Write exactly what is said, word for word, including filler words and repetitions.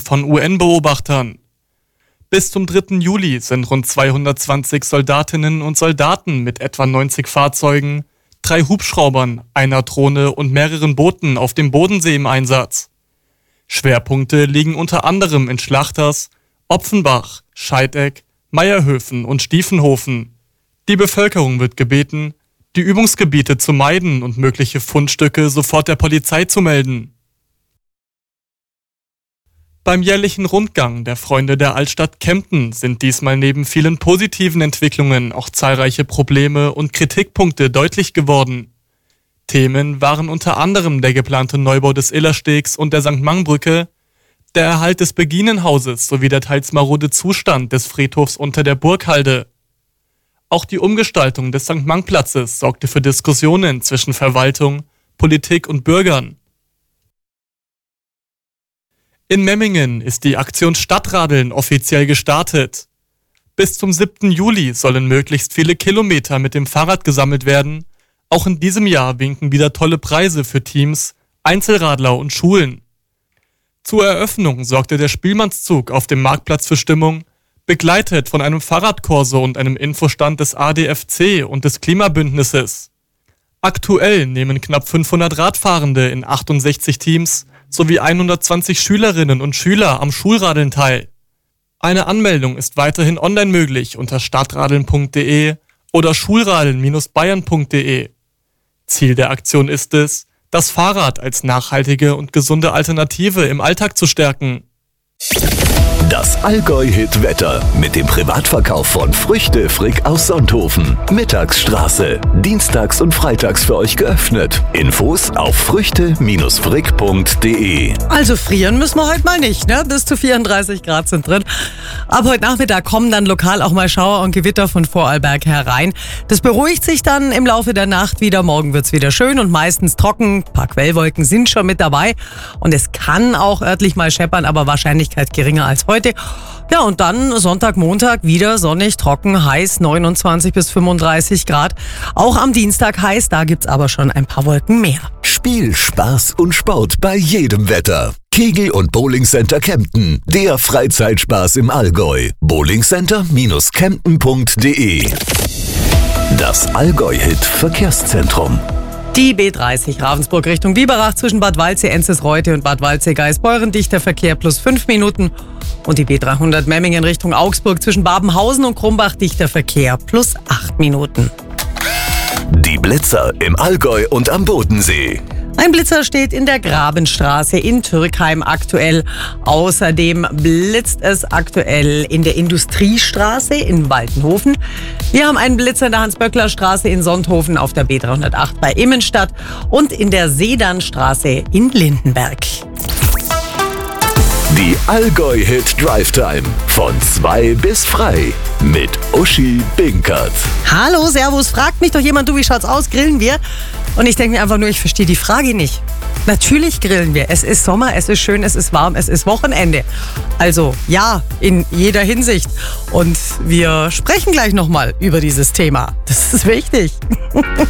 von U N-Beobachtern. Bis zum dritten Juli sind rund zweihundertzwanzig Soldatinnen und Soldaten mit etwa neunzig Fahrzeugen, drei Hubschraubern, einer Drohne und mehreren Booten auf dem Bodensee im Einsatz. Schwerpunkte liegen unter anderem in Schlachters, Opfenbach, Scheideck, Meierhöfen und Stiefenhofen. Die Bevölkerung wird gebeten, die Übungsgebiete zu meiden und mögliche Fundstücke sofort der Polizei zu melden. Beim jährlichen Rundgang der Freunde der Altstadt Kempten sind diesmal neben vielen positiven Entwicklungen auch zahlreiche Probleme und Kritikpunkte deutlich geworden. Themen waren unter anderem der geplante Neubau des Illerstegs und der Sankt Mang-Brücke, der Erhalt des Beginenhauses sowie der teils marode Zustand des Friedhofs unter der Burghalde. Auch die Umgestaltung des Sankt Mang-Platzes sorgte für Diskussionen zwischen Verwaltung, Politik und Bürgern. In Memmingen ist die Aktion Stadtradeln offiziell gestartet. Bis zum siebten Juli sollen möglichst viele Kilometer mit dem Fahrrad gesammelt werden. Auch in diesem Jahr winken wieder tolle Preise für Teams, Einzelradler und Schulen. Zur Eröffnung sorgte der Spielmannszug auf dem Marktplatz für Stimmung, begleitet von einem Fahrradkorso und einem Infostand des A D F C und des Klimabündnisses. Aktuell nehmen knapp fünfhundert Radfahrende in achtundsechzig Teams sowie hundertzwanzig Schülerinnen und Schüler am Schulradeln teil. Eine Anmeldung ist weiterhin online möglich unter stadtradeln punkt de oder schulradeln bayern punkt de. Ziel der Aktion ist es, das Fahrrad als nachhaltige und gesunde Alternative im Alltag zu stärken. Das Allgäu-Hit-Wetter mit dem Privatverkauf von Früchte Frick aus Sonthofen. Mittagsstraße. Dienstags und freitags für euch geöffnet. Infos auf früchte frick punkt de. Also frieren müssen wir heute mal nicht, ne? Bis zu vierunddreißig Grad sind drin. Ab heute Nachmittag kommen dann lokal auch mal Schauer und Gewitter von Vorarlberg herein. Das beruhigt sich dann im Laufe der Nacht wieder. Morgen wird's wieder schön und meistens trocken. Ein paar Quellwolken sind schon mit dabei. Und es kann auch örtlich mal scheppern, aber Wahrscheinlichkeit geringer als heute. Ja, und dann Sonntag, Montag wieder sonnig, trocken, heiß, neunundzwanzig bis fünfunddreißig Grad. Auch am Dienstag heiß, da gibt's aber schon ein paar Wolken mehr. Spiel, Spaß und Sport bei jedem Wetter. Kegel- und Bowlingcenter Kempten, der Freizeitspaß im Allgäu. bowlingcenter Kempten punkt de. Das Allgäu-Hit Verkehrszentrum. Die B dreißig Ravensburg Richtung Biberach zwischen Bad Waldsee, Enzes-Reute und Bad Waldsee-Geisbeuren, dichter Verkehr plus fünf Minuten. Und die B dreihundert Memmingen Richtung Augsburg zwischen Babenhausen und Krumbach, dichter Verkehr plus acht Minuten. Die Blitzer im Allgäu und am Bodensee. Ein Blitzer steht in der Grabenstraße in Türkheim aktuell. Außerdem blitzt es aktuell in der Industriestraße in Waltenhofen. Wir haben einen Blitzer in der Hans-Böckler-Straße in Sonthofen auf der B dreihundertacht bei Immenstadt und in der Sedernstraße in Lindenberg. Die Allgäu-Hit Drive Time von zwei bis frei mit Uschi Binkert. Hallo, servus, fragt mich doch jemand, du, wie schaut's aus, grillen wir? Und ich denke mir einfach nur, ich verstehe die Frage nicht. Natürlich grillen wir. Es ist Sommer, es ist schön, es ist warm, es ist Wochenende. Also ja, in jeder Hinsicht. Und wir sprechen gleich nochmal über dieses Thema. Das ist wichtig.